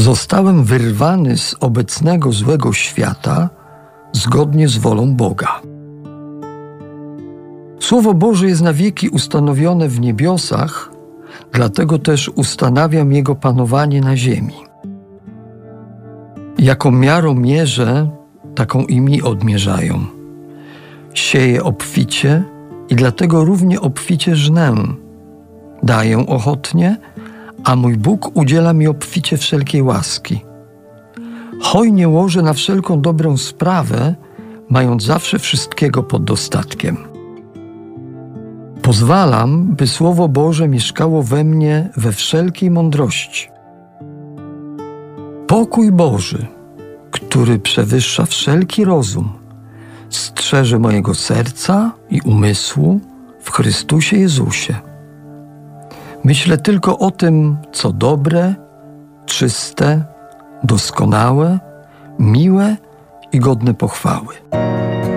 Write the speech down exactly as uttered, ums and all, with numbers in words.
Zostałem wyrwany z obecnego złego świata zgodnie z wolą Boga. Słowo Boże jest na wieki ustanowione w niebiosach, dlatego też ustanawiam Jego panowanie na ziemi. Jaką miarą mierzę, taką i mi odmierzają. Sieję obficie i dlatego równie obficie żnę. Daję ochotnie, a mój Bóg udziela mi obficie wszelkiej łaski. Hojnie łożę na wszelką dobrą sprawę, mając zawsze wszystkiego pod dostatkiem. Pozwalam, by Słowo Boże mieszkało we mnie we wszelkiej mądrości. Pokój Boży, który przewyższa wszelki rozum, strzeże mojego serca i umysłu w Chrystusie Jezusie. Myślę tylko o tym, co dobre, czyste, doskonałe, miłe i godne pochwały.